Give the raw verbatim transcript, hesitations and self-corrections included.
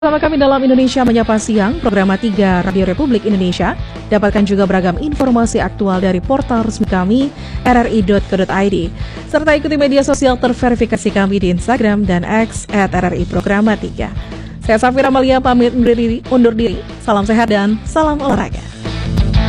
Bersama kami dalam Indonesia Menyapa Siang, program tiga Radio Republik Indonesia. Dapatkan juga beragam informasi aktual dari portal resmi kami, r r i dot co dot i d. Serta ikuti media sosial terverifikasi kami di Instagram dan X at r r i programa tiga. Saya Safira Malia pamit undur diri, undur diri. Salam sehat dan salam olahraga.